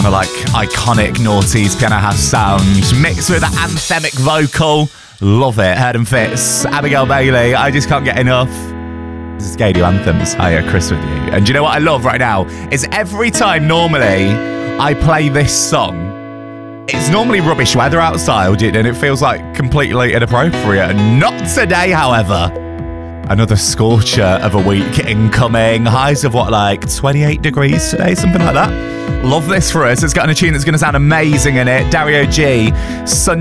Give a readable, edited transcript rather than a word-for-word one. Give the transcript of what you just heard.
kind of like iconic noughties piano house sound mixed with an anthemic vocal. Love it. Heard and Fits, Abigail Bailey, I just can't get enough. This is Gay Do Anthems. Hiya, Chris with you. And do you know what I love right now? Is every time normally I play this song, it's normally rubbish weather outside and it feels like completely inappropriate. Not today, however. Another scorcher of a week incoming. Highs of what, like 28 degrees today, something like that. Love this for us. It's got a tune that's going to sound amazing in it. Dario G, Sun